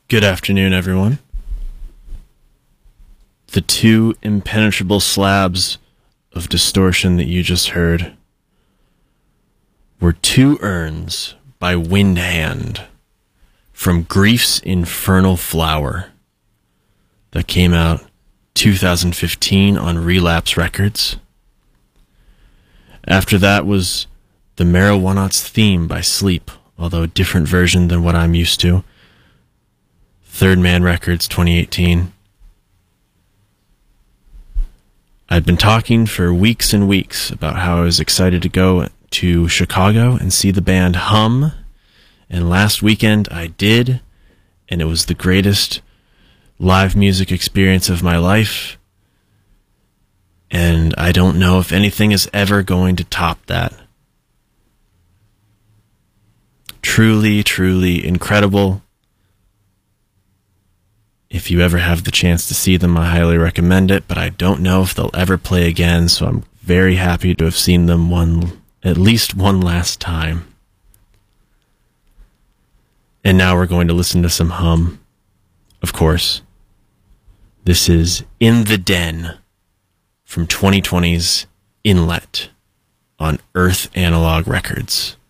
Good afternoon, everyone. The two impenetrable slabs of distortion that you just heard were Two Urns by Windhand from Grief's Infernal Flower that came out 2015 on Relapse Records. After that was The Marijuanauts Theme by Sleep, although a different version than what I'm used to. Third Man Records, 2018. I'd been talking for weeks and weeks about how I was excited to go to Chicago and see the band Hum, and last weekend I did, and it was the greatest live music experience of my life, and I don't know if anything is ever going to top that. Truly, truly incredible. If you ever have the chance to see them, I highly recommend it, but I don't know if they'll ever play again, so I'm very happy to have seen them at least one last time. And now we're going to listen to some Hum, of course. This is In the Den from 2020's Inlet on Earth Analog Records.